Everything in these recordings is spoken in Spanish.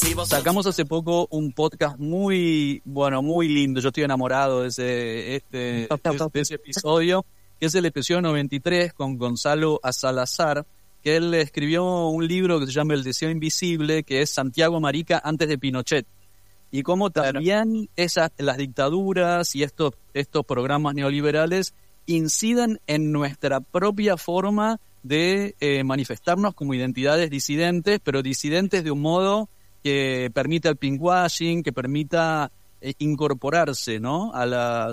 Sacamos hace poco un podcast muy lindo. Yo estoy enamorado de ese episodio, que es el episodio 93 con Gonzalo Salazar, que él escribió un libro que se llama El Deseo Invisible, que es Santiago Marica antes de Pinochet. Y cómo también las dictaduras y estos programas neoliberales inciden en nuestra propia forma de manifestarnos como identidades disidentes, pero disidentes de un modo que permita el pinkwashing, que permita incorporarse, ¿no?, a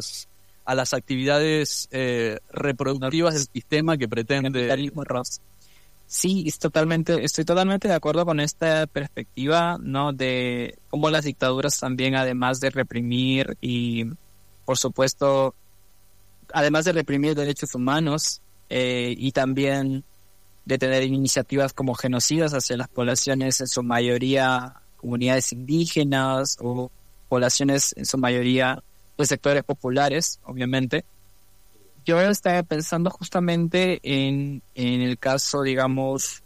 las actividades reproductivas del sistema que pretende. Sí, estoy totalmente de acuerdo con esta perspectiva, ¿no?, de cómo las dictaduras también, además de reprimir y, por supuesto, además de reprimir derechos humanos y también de tener iniciativas como genocidas hacia las poblaciones, en su mayoría comunidades indígenas o poblaciones en su mayoría de sectores populares, obviamente. Yo estaba pensando justamente en el caso, digamos,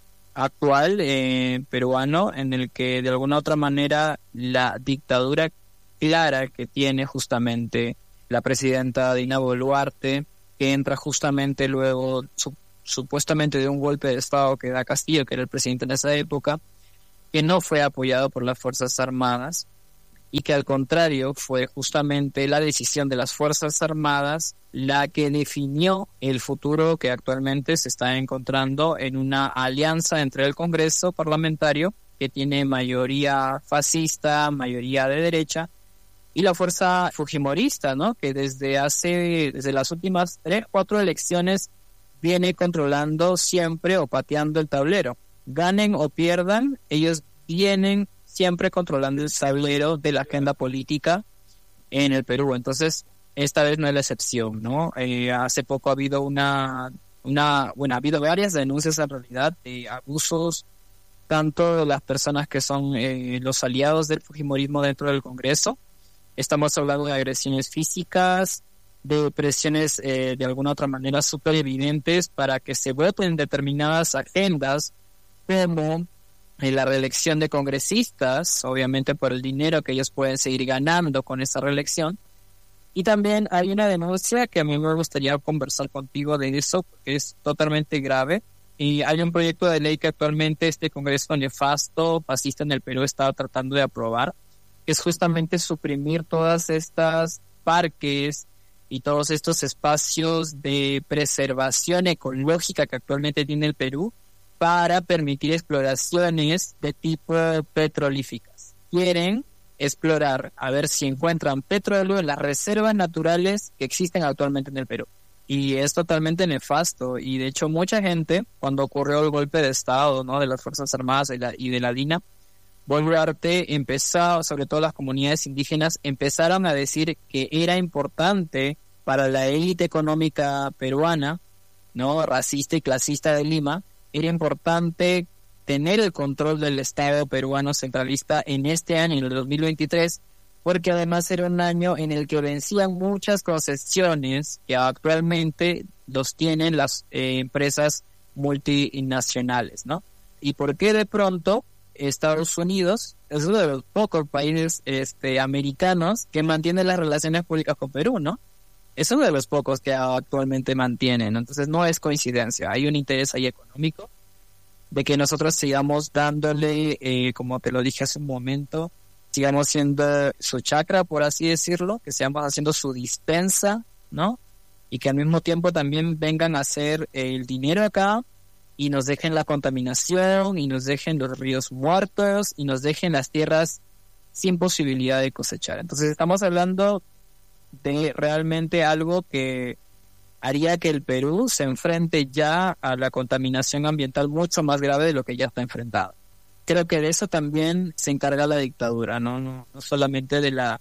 actual peruano, en el que de alguna otra manera la dictadura clara que tiene justamente la presidenta Dina Boluarte, que entra justamente luego supuestamente de un golpe de Estado que da Castillo, que era el presidente en esa época, que no fue apoyado por las Fuerzas Armadas y que al contrario fue justamente la decisión de las Fuerzas Armadas la que definió el futuro que actualmente se está encontrando en una alianza entre el Congreso parlamentario, que tiene mayoría fascista, mayoría de derecha, y la fuerza fujimorista, ¿no?, que desde las últimas 3-4 elecciones viene controlando siempre o pateando el tablero. Ganen o pierdan, ellos vienen siempre controlando el tablero de la agenda política en el Perú. Entonces, esta vez no es la excepción, ¿no? Hace poco ha habido ha habido varias denuncias en realidad de abusos, tanto de las personas que son los aliados del fujimorismo dentro del Congreso. Estamos hablando de agresiones físicas, de presiones de alguna otra manera súper evidentes para que se voten determinadas agendas, como la reelección de congresistas, obviamente por el dinero que ellos pueden seguir ganando con esa reelección. Y también hay una denuncia que a mí me gustaría conversar contigo de eso, porque es totalmente grave. Y hay un proyecto de ley que actualmente este Congreso nefasto, fascista en el Perú, está tratando de aprobar, que es justamente suprimir todas estas parques y todos estos espacios de preservación ecológica que actualmente tiene el Perú para permitir exploraciones de tipo petrolíficas. Quieren explorar a ver si encuentran petróleo en las reservas naturales que existen actualmente en el Perú. Y es totalmente nefasto. Y de hecho mucha gente, cuando ocurrió el golpe de Estado, ¿no?, de las Fuerzas Armadas y de la DINA, Boluarte empezó, sobre todo las comunidades indígenas, empezaron a decir que era importante para la élite económica peruana, ¿no?, racista y clasista de Lima, era importante tener el control del Estado peruano centralista en este año, en el 2023, porque además era un año en el que vencían muchas concesiones que actualmente los tienen las empresas multinacionales, ¿no? ¿Y por qué de pronto Estados Unidos es uno de los pocos países americanos que mantiene las relaciones públicas con Perú, ¿no? Es uno de los pocos que actualmente mantienen. Entonces no es coincidencia, hay un interés ahí económico de que nosotros sigamos dándole, como te lo dije hace un momento, sigamos siendo su chakra, por así decirlo, que sigamos haciendo su dispensa, ¿no? Y que al mismo tiempo también vengan a hacer el dinero acá y nos dejen la contaminación y nos dejen los ríos muertos y nos dejen las tierras sin posibilidad de cosechar. Entonces estamos hablando de realmente algo que haría que el Perú se enfrente ya a la contaminación ambiental mucho más grave de lo que ya está enfrentado. Creo que de eso también se encarga la dictadura, no solamente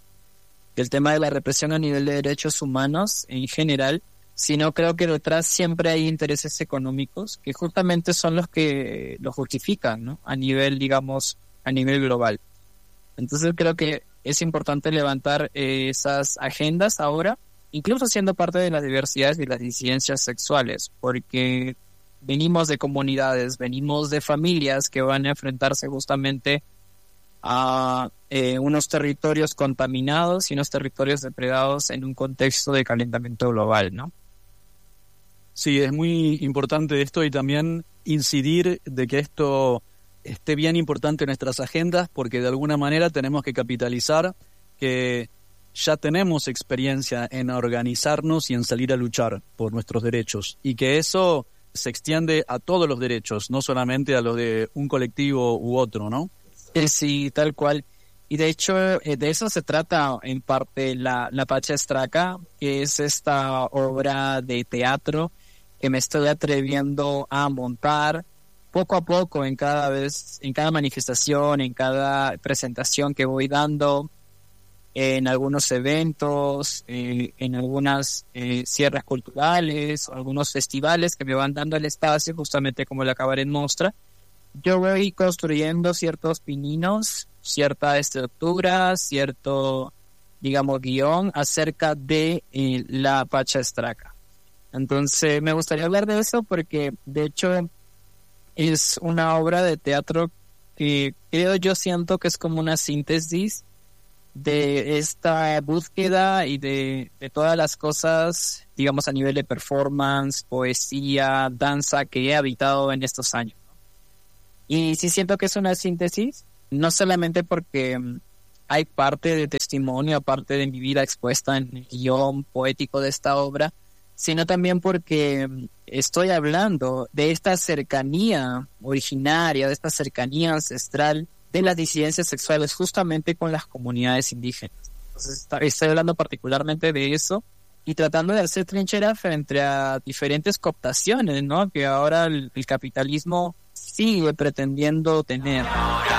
del tema de la represión a nivel de derechos humanos en general, sino creo que detrás siempre hay intereses económicos que justamente son los que lo justifican, ¿no?, a nivel global. Entonces creo que es importante levantar esas agendas ahora, incluso siendo parte de las diversidades y las disidencias sexuales, porque venimos de comunidades, venimos de familias que van a enfrentarse justamente a unos territorios contaminados y unos territorios depredados en un contexto de calentamiento global, ¿no? Sí, es muy importante esto y también incidir de que esto esté bien importante en nuestras agendas, porque de alguna manera tenemos que capitalizar que ya tenemos experiencia en organizarnos y en salir a luchar por nuestros derechos, y que eso se extiende a todos los derechos, no solamente a los de un colectivo u otro, ¿no? Sí, tal cual. Y de hecho, de eso se trata en parte la Pacha Estraca, que es esta obra de teatro que me estoy atreviendo a montar poco a poco en cada manifestación, en cada presentación que voy dando, en algunos eventos, en algunas cierres culturales, algunos festivales que me van dando el espacio, justamente como la Cabaret Mostra. Yo voy construyendo ciertos pininos, cierta estructura, cierto, digamos, guión acerca de la Pacha Estraca. Entonces me gustaría hablar de eso porque, de hecho, es una obra de teatro que siento que es como una síntesis de esta búsqueda y de todas las cosas, digamos, a nivel de performance, poesía, danza que he habitado en estos años, ¿no? Y sí siento que es una síntesis, no solamente porque hay parte de testimonio, parte de mi vida expuesta en el guión poético de esta obra, sino también porque estoy hablando de esta cercanía originaria, de esta cercanía ancestral de las disidencias sexuales justamente con las comunidades indígenas. Entonces estoy hablando particularmente de eso y tratando de hacer trinchera frente a diferentes cooptaciones, ¿no?, que ahora el capitalismo sigue pretendiendo tener.